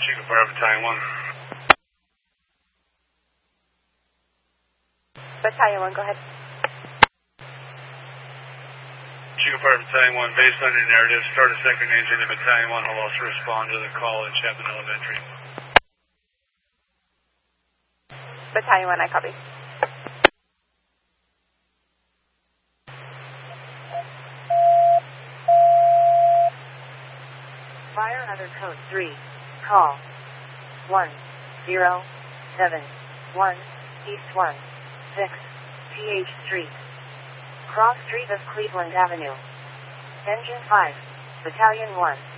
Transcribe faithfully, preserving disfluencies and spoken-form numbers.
Chico Fire Battalion one. Battalion one, go ahead. Chico Fire Battalion one, based on your narrative, start a second engine in Battalion one. I'll also respond to the call at Chapman Elementary. Battalion one, I copy. Fire other code three. Call. one zero seven one East one six P H Street. Cross Street of Cleveland Avenue. Engine five. Battalion one.